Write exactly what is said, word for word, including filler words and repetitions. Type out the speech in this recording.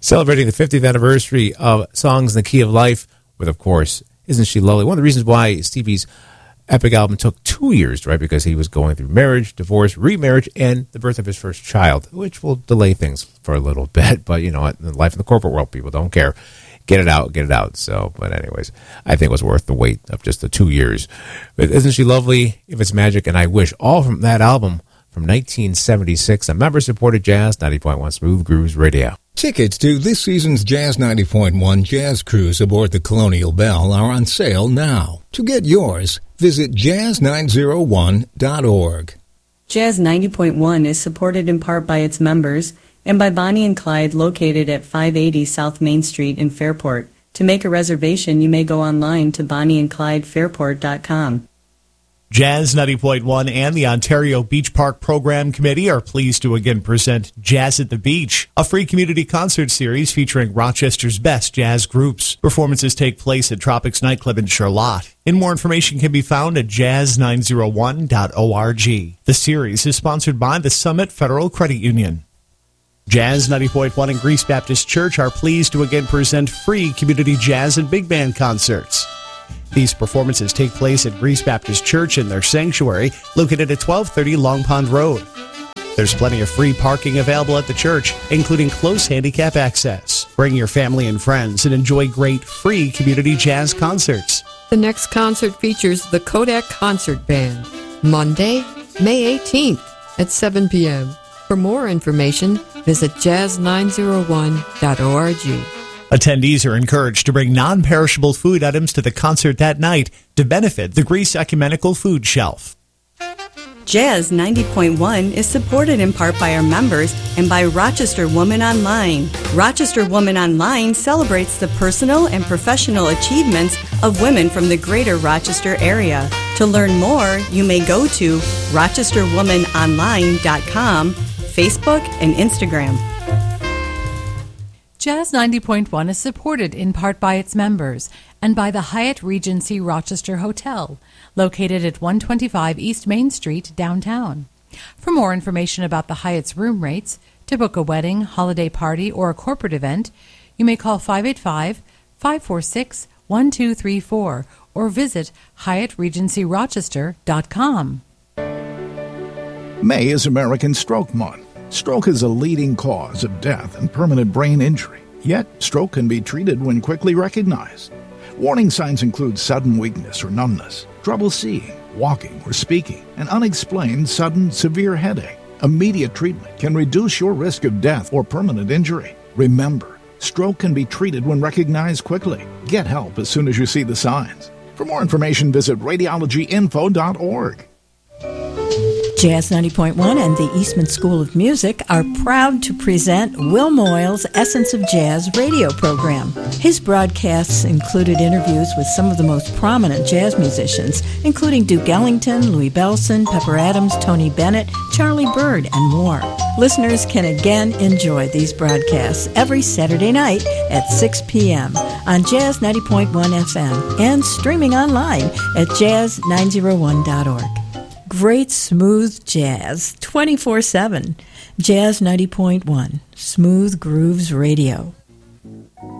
Celebrating the fiftieth anniversary of Songs in the Key of Life with, of course, Isn't She Lovely? One of the reasons why Stevie's epic album took two years, right? Because he was going through marriage, divorce, remarriage, and the birth of his first child, which will delay things for a little bit. But, you know, in life in the corporate world, people don't care. Get it out, get it out. So, but anyways, I think it was worth the wait of just the two years. But Isn't She Lovely? If It's Magic, and I Wish, all from that album from nineteen seventy-six, a member-supported Jazz ninety point one Smooth Grooves Radio. Tickets to this season's Jazz ninety point one Jazz Cruise aboard the Colonial Belle are on sale now. To get yours, visit jazz nine oh one dot org. Jazz ninety point one is supported in part by its members and by Bonnie and Clyde, located at five eighty South Main Street in Fairport. To make a reservation, you may go online to bonnie and clyde fairport dot com. Jazz ninety point one and the Ontario Beach Park Program Committee are pleased to again present Jazz at the Beach, a free community concert series featuring Rochester's best jazz groups. Performances take place at Tropics Nightclub in Charlotte. And more information can be found at jazz nine oh one dot org. The series is sponsored by the Summit Federal Credit Union. Jazz ninety point one and Greece Baptist Church are pleased to again present free community jazz and big band concerts. These performances take place at Greece Baptist Church in their sanctuary, located at twelve thirty Long Pond Road. There's plenty of free parking available at the church, including close handicap access. Bring your family and friends and enjoy great free community jazz concerts. The next concert features the Kodak Concert Band, Monday, May eighteenth at seven p.m. For more information, visit jazz nine oh one dot org. Attendees are encouraged to bring non-perishable food items to the concert that night to benefit the Greece Ecumenical Food Shelf. Jazz ninety point one is supported in part by our members and by Rochester Woman Online. Rochester Woman Online celebrates the personal and professional achievements of women from the greater Rochester area. To learn more, you may go to rochester woman online dot com, Facebook, and Instagram. Jazz ninety point one is supported in part by its members and by the Hyatt Regency Rochester Hotel, located at one twenty-five East Main Street, downtown. For more information about the Hyatt's room rates, to book a wedding, holiday party, or a corporate event, you may call five eight five, five four six, one two three four or visit hyatt regency rochester dot com. May is American Stroke Month. Stroke is a leading cause of death and permanent brain injury, yet stroke can be treated when quickly recognized. Warning signs include sudden weakness or numbness, trouble seeing, walking, or speaking, and unexplained sudden severe headache. Immediate treatment can reduce your risk of death or permanent injury. Remember, stroke can be treated when recognized quickly. Get help as soon as you see the signs. For more information, visit radiology info dot org. Jazz ninety point one and the Eastman School of Music are proud to present Will Moyle's Essence of Jazz radio program. His broadcasts included interviews with some of the most prominent jazz musicians, including Duke Ellington, Louis Bellson, Pepper Adams, Tony Bennett, Charlie Byrd, and more. Listeners can again enjoy these broadcasts every Saturday night at six p.m. on Jazz ninety point one F M and streaming online at jazz nine oh one dot org. Great smooth jazz twenty-four seven. Jazz ninety point one, Smooth Grooves Radio.